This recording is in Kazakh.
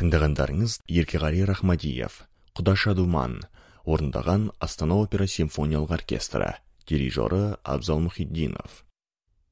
Тыңдағандарыңыз Еркеғали Рахмадиев, Құдаша Думан, орындаған Астана опера симфониялық оркестрі, дирижері Абзал Мұхитдинов.